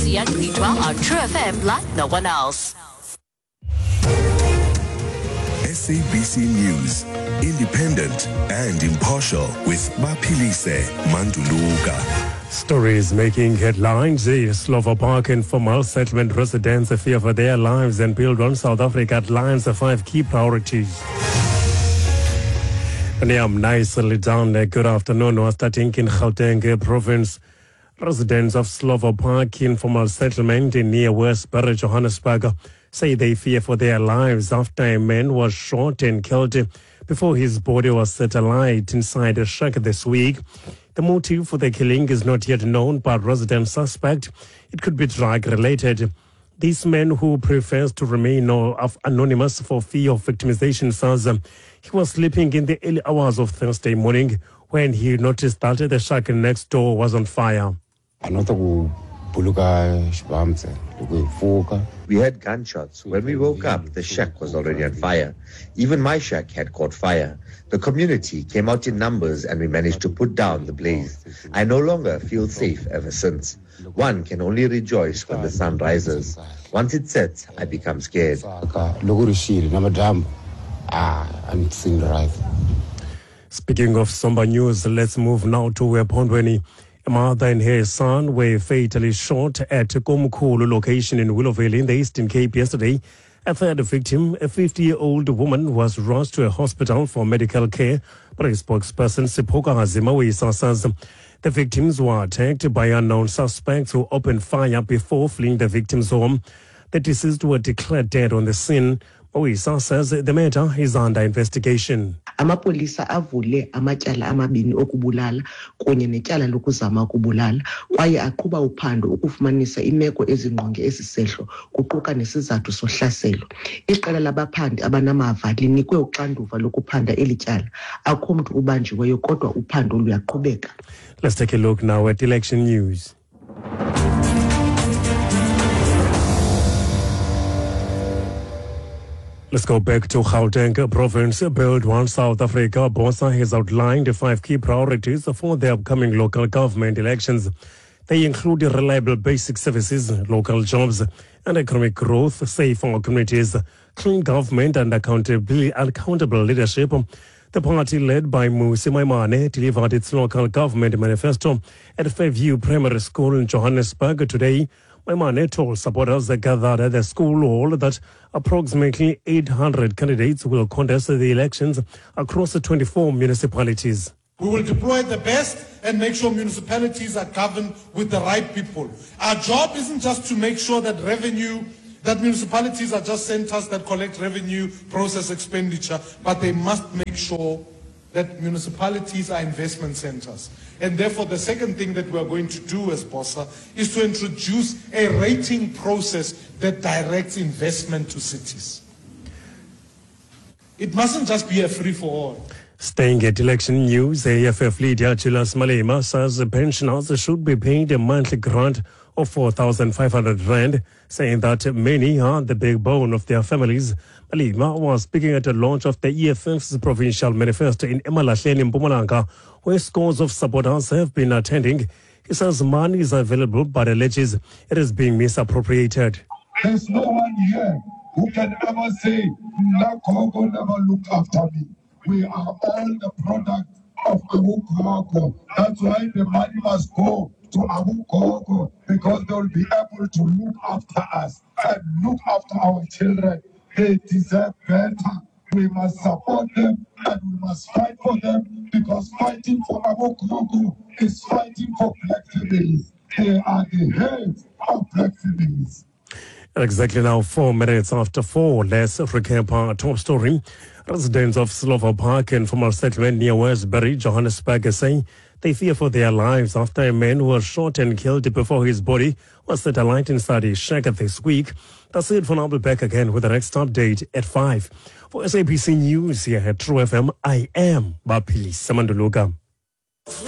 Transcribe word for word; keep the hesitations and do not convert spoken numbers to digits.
Sia Gritwa on True F M like no one else. S A B C News, independent and impartial with Bapilise Manduluka. Stories making headlines. The Slovo Park informal settlement residents fear for their lives and build on South Africa outlines the five key priorities. And yeah, I'm nicely down. Good afternoon. We're starting in Gauteng province. Residents of Slovo Park informal settlement in near Westbury, Johannesburg, say they fear for their lives after a man was shot and killed before his body was set alight inside a shack this week. The motive for the killing is not yet known, but residents suspect it could be drug-related. This man, who prefers to remain anonymous for fear of victimization, says he was sleeping in the early hours of Thursday morning when he noticed that the shack next door was on fire. We heard gunshots. When we woke up, the shack was already on fire. Even my shack had caught fire. The community came out in numbers and we managed to put down the blaze. I no longer feel safe ever since. One can only rejoice when the sun rises. Once it sets, I become scared. Speaking of somber news, let's move now to Pondweni. A mother and her son were fatally shot at Komukulu location in Willowvale in the Eastern Cape yesterday. A third victim, a fifty-year-old woman, was rushed to a hospital for medical care, but a spokesperson, Sipoka Hazimawe, says the victims were attacked by unknown suspects who opened fire before fleeing the victim's home. The deceased were declared dead on the scene. Oisa says the matter is under investigation. Amapolisa avule amatyala amabini okubulala kunye netyala lokuzama ukubulala kwaye aqhuba uphando ukufumanisa imeko ezingqonge esisehlo kuquka nesizathu sohlaselo. Iqela labaphandi abanamava linikwe uxanduva lokuphanda elityala. Akho mntu ubanjiweyo kodwa uphando luyaqhubeka. Let's take a look now at election news. Let's go back to Gauteng province. Build One South Africa, BOSA has outlined the five key priorities for the upcoming local government elections. They include reliable basic services, local jobs, and economic growth, safe for communities, clean government, and accountable, accountable leadership. The party, led by Mmusi Maimane, delivered its local government manifesto at Fairview Primary School in Johannesburg today. Maimane told supporters that gathered at the school hall that approximately eight hundred candidates will contest the elections across the twenty-four municipalities. We will deploy the best and make sure municipalities are governed with the right people. Our job isn't just to make sure that revenue, that municipalities are just centers that collect revenue, process expenditure, but they must make sure that municipalities are investment centers. And therefore, the second thing that we are going to do as BOSA is to introduce a rating process that directs investment to cities. It mustn't just be a free-for-all. Staying at election news, A F F leader Julius Malema says pensioners should be paid a monthly grant of four thousand five hundred rand, saying that many are the backbone of their families. Malema was speaking at the launch of the E F F's provincial manifesto in Emalahleni in Mpumalanga, where scores of supporters have been attending. He says money is available, but alleges it is being misappropriated. There's no one here who can ever say, Nakogo never looked after me. We are all the product of Abu Koko. That's why the money must go to Abu Koko, because they will be able to look after us and look after our children. They deserve better. We must support them and we must fight for them, because fighting for Abu Koko is fighting for black families. They are the heads of black families. Exactly now, four minutes after four, let's recap our top story. Residents of Slovo Park and former settlement near Westbury, Johannesburg, say they fear for their lives after a man was shot and killed before his body was set alight inside his shack this week. That's it for now. I'll be back again with the next update at five. For S A B C News here at True F M, I am Bapilise Manduluka.